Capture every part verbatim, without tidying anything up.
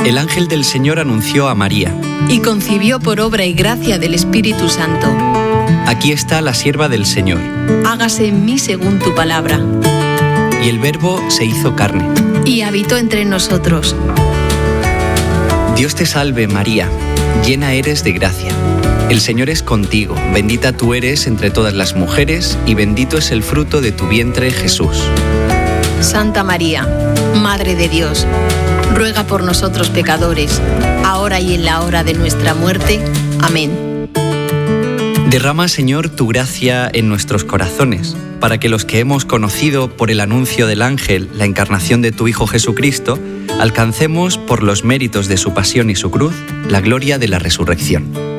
El ángel del Señor anunció a María. Y concibió por obra y gracia del Espíritu Santo. Aquí está la sierva del Señor. Hágase en mí según tu palabra. Y el Verbo se hizo carne. Y habitó entre nosotros. Dios te salve, María, llena eres de gracia. El Señor es contigo, bendita tú eres entre todas las mujeres, y bendito es el fruto de tu vientre, Jesús. Santa María, Madre de Dios, ruega por nosotros pecadores, ahora y en la hora de nuestra muerte. Amén. Derrama, Señor, tu gracia en nuestros corazones, para que los que hemos conocido por el anuncio del ángel la encarnación de tu Hijo Jesucristo, alcancemos, por los méritos de su pasión y su cruz, la gloria de la resurrección.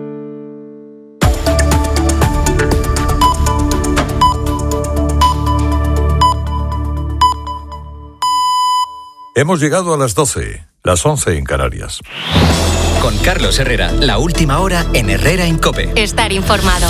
Hemos llegado a las doce, las once en Canarias. Con Carlos Herrera, la última hora en Herrera en COPE. Estar informado.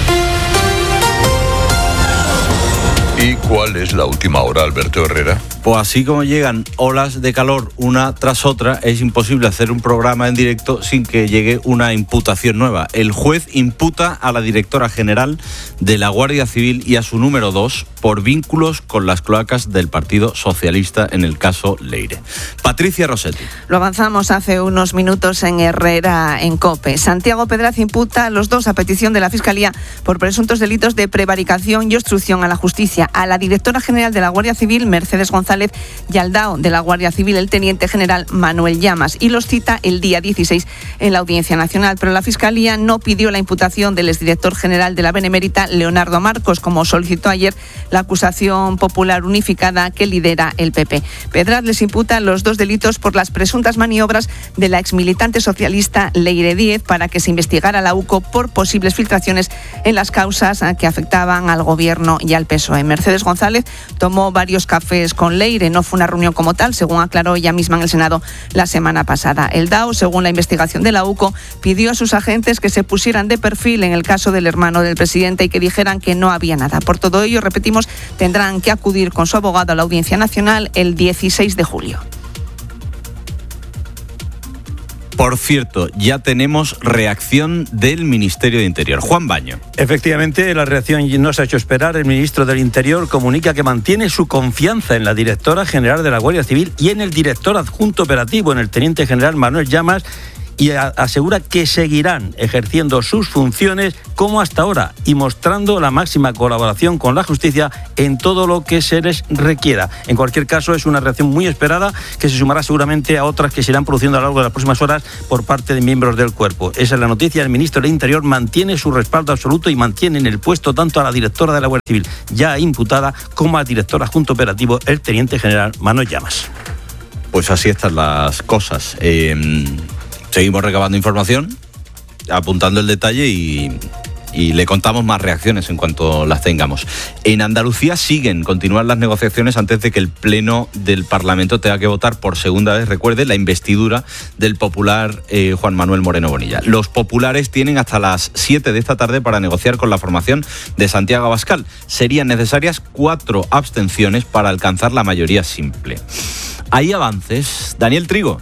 ¿Y cuál es la última hora, Alberto Herrera? Pues así como llegan olas de calor una tras otra, es imposible hacer un programa en directo sin que llegue una imputación nueva. El juez imputa a la directora general de la Guardia Civil y a su número dos por vínculos con las cloacas del Partido Socialista en el caso Leire. Patricia Rossetti. Lo avanzamos hace unos minutos en Herrera en COPE. Santiago Pedraz imputa a los dos a petición de la Fiscalía por presuntos delitos de prevaricación y obstrucción a la justicia. A la directora general de la Guardia Civil, Mercedes González, y al D A O de la Guardia Civil, el teniente general Manuel Llamas, y los cita el día dieciséis en la Audiencia Nacional. Pero la Fiscalía no pidió la imputación del exdirector general de la Benemérita, Leonardo Marcos, como solicitó ayer la acusación popular unificada que lidera el P P. Pedraz les imputa los dos delitos por las presuntas maniobras de la exmilitante socialista Leire Díez para que se investigara la U C O por posibles filtraciones en las causas que afectaban al Gobierno y al P S O E. Mercedes González tomó varios cafés con Leire, no fue una reunión como tal, según aclaró ella misma en el Senado la semana pasada. El D A O, según la investigación de la U C O, pidió a sus agentes que se pusieran de perfil en el caso del hermano del presidente y que dijeran que no había nada. Por todo ello, repetimos, tendrán que acudir con su abogado a la Audiencia Nacional el dieciséis de julio. Por cierto, ya tenemos reacción del Ministerio de Interior. Juan Baño. Efectivamente, la reacción no se ha hecho esperar. El ministro del Interior comunica que mantiene su confianza en la directora general de la Guardia Civil y en el director adjunto operativo, en el teniente general Manuel Llamas, y asegura que seguirán ejerciendo sus funciones como hasta ahora y mostrando la máxima colaboración con la justicia en todo lo que se les requiera. En cualquier caso, es una reacción muy esperada que se sumará seguramente a otras que se irán produciendo a lo largo de las próximas horas por parte de miembros del cuerpo. Esa es la noticia. El ministro del Interior mantiene su respaldo absoluto y mantiene en el puesto tanto a la directora de la Guardia Civil, ya imputada, como al director adjunto operativo, el teniente general Manuel Llamas. Pues así están las cosas. Eh... Seguimos recabando información, apuntando el detalle y, y le contamos más reacciones en cuanto las tengamos. En Andalucía siguen, continúan las negociaciones antes de que el Pleno del Parlamento tenga que votar por segunda vez, recuerde, la investidura del popular eh, Juan Manuel Moreno Bonilla. Los populares tienen hasta las siete de esta tarde para negociar con la formación de Santiago Abascal. Serían necesarias cuatro abstenciones para alcanzar la mayoría simple. ¿Hay avances? Daniel Trigo.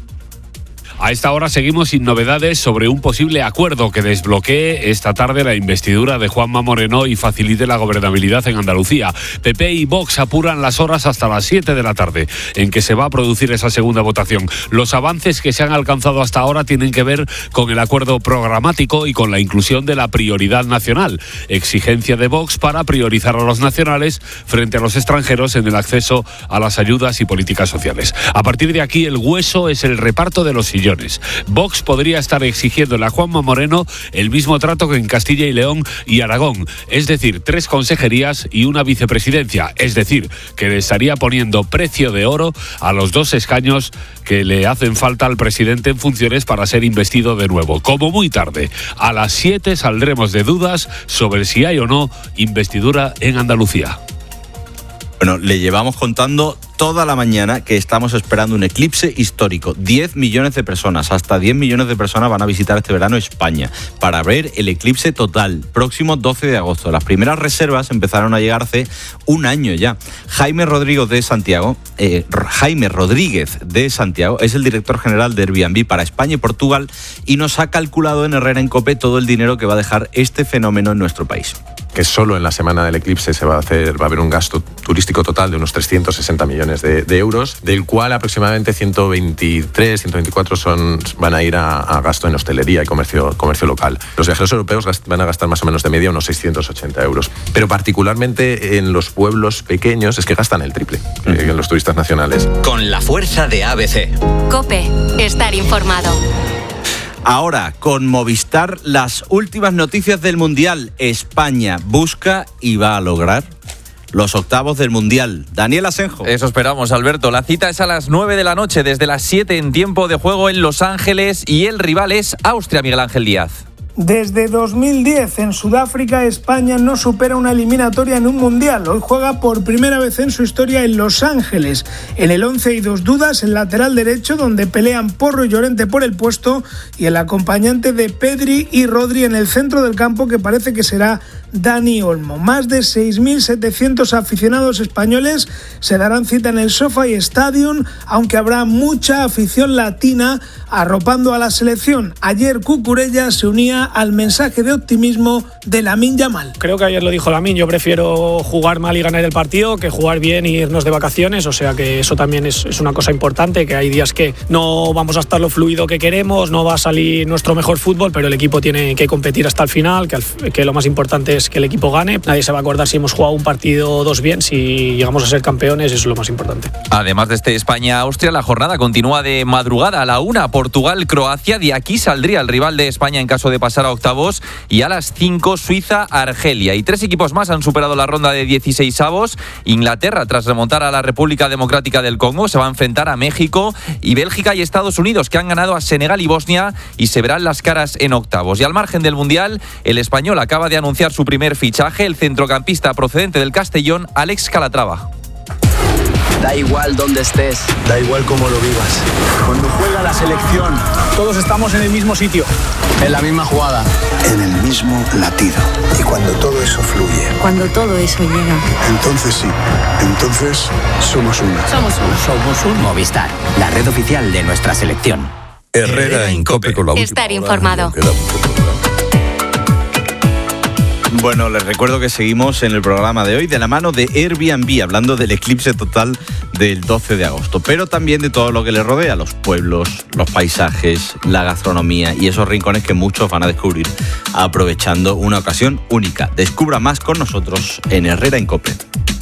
A esta hora seguimos sin novedades sobre un posible acuerdo que desbloquee esta tarde la investidura de Juanma Moreno y facilite la gobernabilidad en Andalucía. P P y Vox apuran las horas hasta las siete de la tarde en que se va a producir esa segunda votación. Los avances que se han alcanzado hasta ahora tienen que ver con el acuerdo programático y con la inclusión de la prioridad nacional, exigencia de Vox para priorizar a los nacionales frente a los extranjeros en el acceso a las ayudas y políticas sociales. A partir de aquí, el hueso es el reparto de los sillones. Vox podría estar exigiéndole a Juanma Moreno el mismo trato que en Castilla y León y Aragón, es decir, tres consejerías y una vicepresidencia, es decir, que le estaría poniendo precio de oro a los dos escaños que le hacen falta al presidente en funciones para ser investido de nuevo. Como muy tarde, a las siete saldremos de dudas sobre si hay o no investidura en Andalucía. Bueno, le llevamos contando toda la mañana que estamos esperando un eclipse histórico. diez millones de personas, hasta diez millones de personas van a visitar este verano España para ver el eclipse total, próximo doce de agosto. Las primeras reservas empezaron a llegar hace un año ya. Jaime Rodríguez de Santiago, eh, Jaime Rodríguez de Santiago es el director general de Airbnb para España y Portugal y nos ha calculado en Herrera en COPE todo el dinero que va a dejar este fenómeno en nuestro país. Que solo en la semana del eclipse se va a hacer, va a haber un gasto turístico total de unos trescientos sesenta millones de, de euros, del cual aproximadamente ciento veintitrés, ciento veinticuatro son, van a ir a, a gasto en hostelería y comercio, comercio local. Los viajeros europeos gast, van a gastar más o menos de media unos seiscientos ochenta euros, pero particularmente en los pueblos pequeños es que gastan el triple uh-huh. eh, en los turistas nacionales. Con la fuerza de A B C. COPE, estar informado. Ahora, con Movistar, las últimas noticias del Mundial. España busca y va a lograr los octavos del Mundial. Daniel Asenjo. Eso esperamos, Alberto. La cita es a las nueve de la noche, desde las siete en tiempo de juego en Los Ángeles, y el rival es Austria, Miguel Ángel Díaz. Desde dos mil diez en Sudáfrica, España no supera una eliminatoria en un mundial. Hoy juega por primera vez en su historia en Los Ángeles. En el once hay dos dudas: el lateral derecho, donde pelean Porro y Llorente por el puesto, y el acompañante de Pedri y Rodri en el centro del campo, que parece que será Dani Olmo. Más de seis mil setecientos aficionados españoles se darán cita en el SoFi Stadium, aunque habrá mucha afición latina arropando a la selección. Ayer Cucurella se unía al mensaje de optimismo de Lamine Yamal. Creo que ayer lo dijo Lamine, yo prefiero jugar mal y ganar el partido que jugar bien y irnos de vacaciones, o sea que eso también es, es una cosa importante, que hay días que no vamos a estar lo fluido que queremos, no va a salir nuestro mejor fútbol, pero el equipo tiene que competir hasta el final, que, al, que lo más importante es que el equipo gane. Nadie se va a acordar si hemos jugado un partido o dos bien, si llegamos a ser campeones, eso es lo más importante. Además de este España-Austria, la jornada continúa de madrugada a la una, Portugal-Croacia. De aquí saldría el rival de España en caso de pasar a octavos, y a las cinco Suiza-Argelia. Y tres equipos más han superado la ronda de dieciseisavos. Inglaterra, tras remontar a la República Democrática del Congo, se va a enfrentar a México, y Bélgica y Estados Unidos, que han ganado a Senegal y Bosnia, y se verán las caras en octavos. Y al margen del Mundial, el español acaba de anunciar su primer fichaje, el centrocampista procedente del Castellón, Alex Calatrava. Da igual dónde estés, da igual cómo lo vivas. Cuando juega la selección, todos estamos en el mismo sitio, en la misma jugada, en el mismo latido. Y cuando todo eso fluye, cuando todo eso llega, entonces sí, entonces somos uno. Somos uno. Somos uno. Movistar, la red oficial de nuestra selección. Herrera en COPE con la última Estar informado. Bueno, les recuerdo que seguimos en el programa de hoy de la mano de Airbnb, hablando del eclipse total del doce de agosto, pero también de todo lo que le rodea, los pueblos, los paisajes, la gastronomía y esos rincones que muchos van a descubrir aprovechando una ocasión única. Descubra más con nosotros en Herrera en COPE.